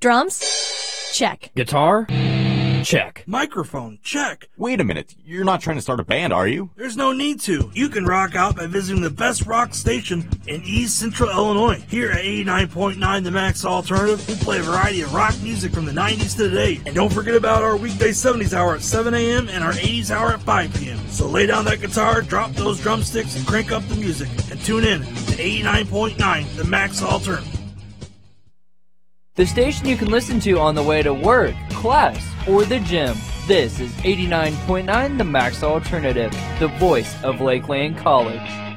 Drums? Check. Guitar? Check. Microphone, check. Wait a minute, you're not trying to start a band, are you? There's no need to. You can rock out by visiting the best rock station in East Central Illinois. Here at 89.9 The Max Alternative, we play a variety of rock music from the 90s to today. And don't forget about our weekday 70s hour at 7 a.m. and our 80s hour at 5 p.m. So lay down that guitar, drop those drumsticks, and crank up the music. And tune in to 89.9 The Max Alternative. The station you can listen to on the way to work, class, or the gym. This is 89.9 The Max Alternative, the voice of Lakeland College.